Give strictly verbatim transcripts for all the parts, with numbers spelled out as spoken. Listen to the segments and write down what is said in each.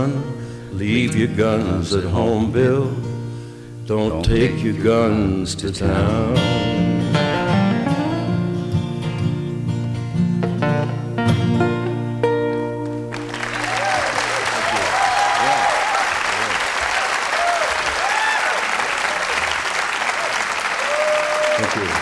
Leave your guns at home, Bill. Don't take your guns to town. Thank you.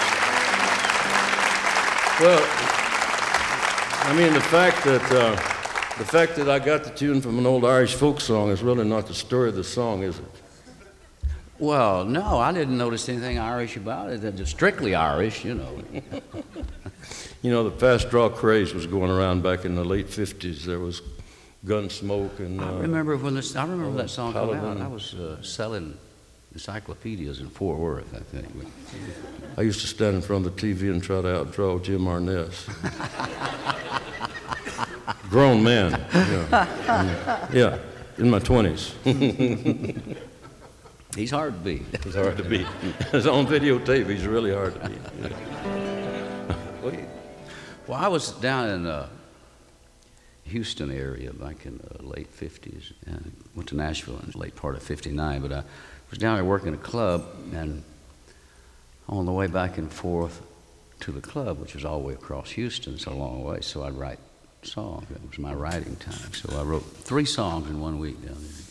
Well, I mean, the fact that uh, the fact that I got the tune from an old Irish folk song is really not the story of the song, is it? Well, no, I didn't notice anything Irish about it. It's strictly Irish, you know. You know, the fast draw craze was going around back in the late fifties. There was Gunsmoke and... Uh, I remember when this, I remember when that song came Paladin. out. I was uh, selling encyclopedias in Fort Worth, I think. I used to stand in front of the T V and try to outdraw Jim Arness. Grown man. Yeah. Yeah, in my twenties. He's hard to beat. He's hard to beat. It's on videotape. He's really hard to beat. Well, I was down in the Houston area back in the late fifties, and went to Nashville in the late part of fifty-nine, but I was down there working a club, and on the way back and forth to the club, which was all the way across Houston, it's a long way, so I'd write songs. That was my writing time. So I wrote three songs in one week down there.